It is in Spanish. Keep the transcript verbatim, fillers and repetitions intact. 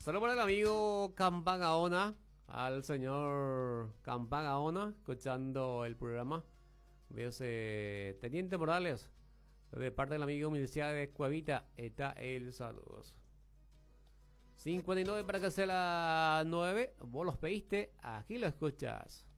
Saludos para el amigo Campagaona, al señor Campagaona, escuchando el programa. Veo ese Teniente Morales, de parte del amigo Milicia de Cuevita, está el saludos. cincuenta y nueve para que sea las nueve, vos los pediste, aquí lo escuchas.